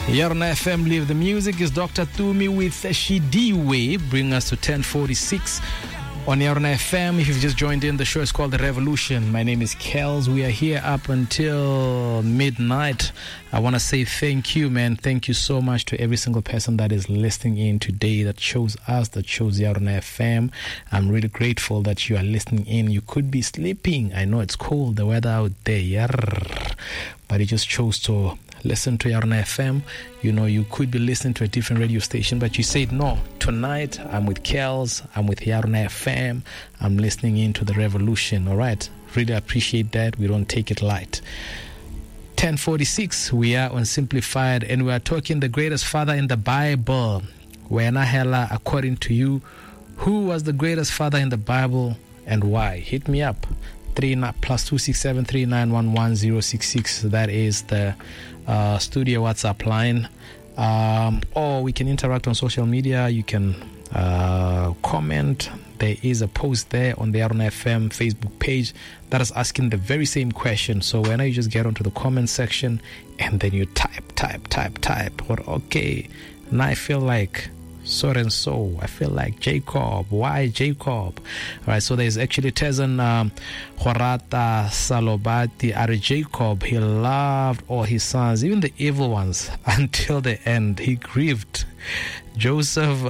Here on FM Live the Music is Dr. Tumi with Shidiwe, bring us to 10:46 on Here on FM. If you've just joined in, the show is called The Revolution. My name is Kels. We are here up until midnight. I want to say thank you, man. Thank you so much to every single person that is listening in today, that shows us, that shows Here on FM. I'm really grateful that you are listening in. You could be sleeping. I know it's cold, the weather out there, but you just chose to listen to Yarna FM. You know, you could be listening to a different radio station, but you said, no, tonight I'm with Kels, I'm with Yarna FM, I'm listening into The Revolution. All right, really appreciate that. We don't take it light. 10:46, we are on Simplified, and we are talking the greatest father in the Bible. Wena Hela, according to you, who was the greatest father in the Bible and why? Hit me up. +267 3911 That is the studio WhatsApp line. Or we can interact on social media. You can comment. There is a post there on the Aruna FM Facebook page that is asking the very same question. So when you just get onto the comment section and then you type. Or okay, now I feel like so and so. I feel like Jacob. Why Jacob? All right, so there's actually Tezen Horata Salobati Are Jacob. He loved all his sons, even the evil ones, until the end. He grieved Joseph.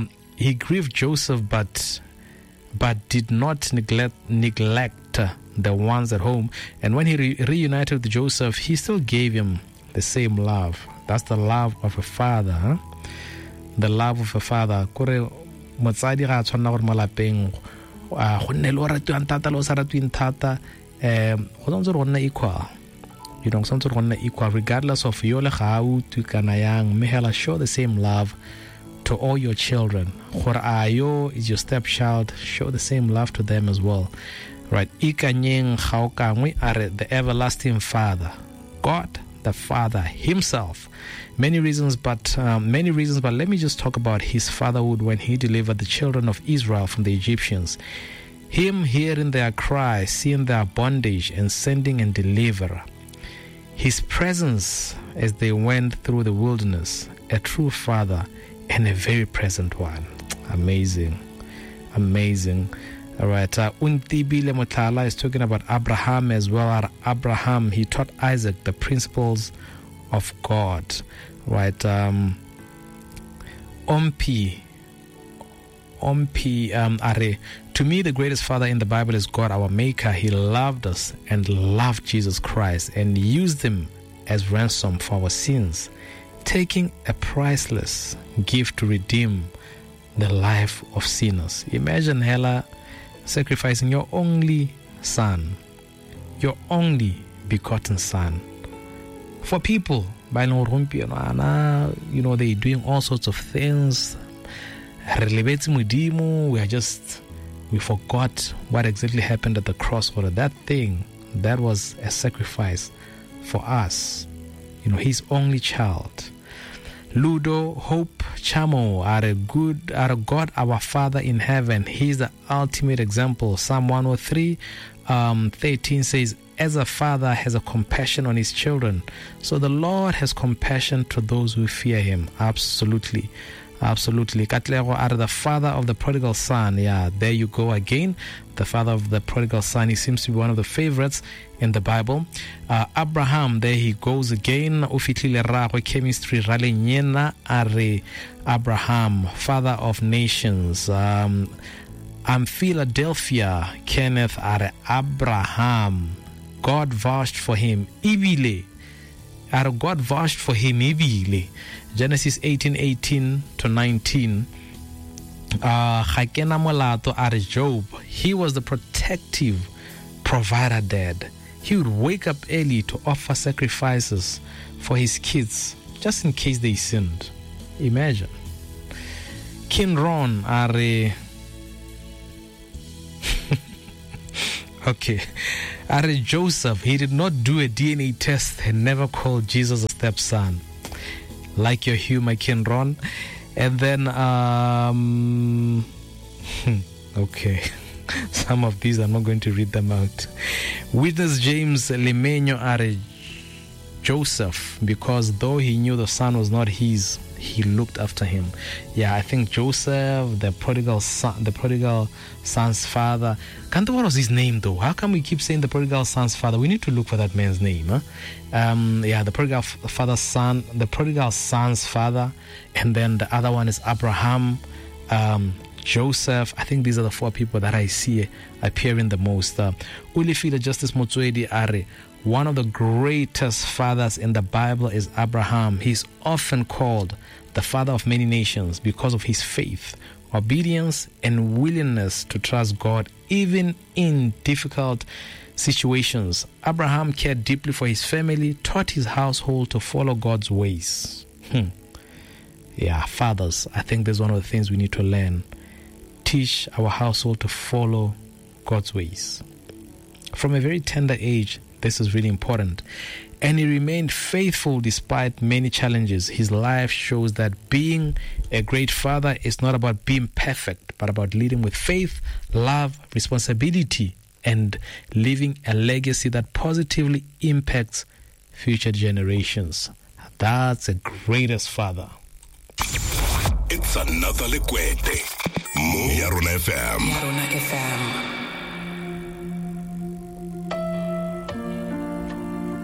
But did not neglect the ones at home. And when he reunited with Joseph, he still gave him the same love. That's the love of a father, huh? The love of a father. Kore motsadi ga tshwana gore malapeng go nne le ratuang thata lo sa ratuing thata go tshwanetse go nna equal. You know, go nna equal regardless of yo le ga o tu kana yang. Mehela, show the same love to all your children. Gore ayo is your stepchild, show the same love to them as well. Right? Ikanyeng gaokangwe are the everlasting Father, God the Father himself. Many reasons, but let me just talk about his fatherhood when he delivered the children of Israel from the Egyptians. Him hearing their cry, seeing their bondage, and sending and deliverer. His presence as they went through the wilderness, a true father and a very present one. Amazing. All right, Untibile Mutala is talking about Abraham as well. Abraham, he taught Isaac the principles of God. Right, Ompi, Are. To me, the greatest father in the Bible is God, our Maker. He loved us and loved Jesus Christ and used him as ransom for our sins, taking a priceless gift to redeem the life of sinners. Imagine Hela sacrificing your only son, your only begotten son, for people. By no you know, they're doing all sorts of things. We forgot what exactly happened at the cross. Or that thing, that was a sacrifice for us. You know, his only child. Ludo, Hope, Chamo are a God, our Father in heaven. He's the ultimate example. Psalm 103:13 says, as a father has a compassion on his children, so the Lord has compassion to those who fear him. Absolutely. Katlego are the father of the prodigal son. Yeah, there you go again. The father of the prodigal son. He seems to be one of the favorites in the Bible. Abraham, there he goes again. Ufitlile ragwe chemistry rale nyena are Abraham, father of nations. Philadelphia, Kenneth are Abraham. God vouched for him. Ibile. God vouched for him. Ibile. Genesis 18:18-19. Hakena Molato are Job. He was the protective provider dad. He would wake up early to offer sacrifices for his kids, just in case they sinned. Imagine. Kinron are okay. Are Joseph, he did not do a DNA test and never called Jesus a stepson. Like your humor, Kinron. And then okay. Some of these I'm not going to read them out. Witness James Limenyo are Joseph, because though he knew the son was not his, he looked after him. Yeah, I think Joseph, the prodigal son's father. What was his name though? How come we keep saying the prodigal son's father? We need to look for that man's name. Huh? The prodigal son's father, and then the other one is Abraham, Joseph. I think these are the four people that I see appearing the most. Ulifile Justice Motswedi Are, one of the greatest fathers in the Bible is Abraham. He's often called the father of many nations because of his faith, obedience, and willingness to trust God even in difficult situations. Abraham cared deeply for his family, taught his household to follow God's ways. Yeah, fathers, I think that's one of the things we need to learn. Teach our household to follow God's ways. From a very tender age, this is really important. And he remained faithful despite many challenges. His life shows that being a great father is not about being perfect, but about leading with faith, love, responsibility, and leaving a legacy that positively impacts future generations. That's the greatest father. It's another Likwete. Yarona FM. Yarona FM.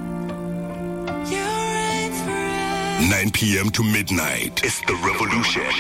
9 p.m. to midnight. It's the revolution.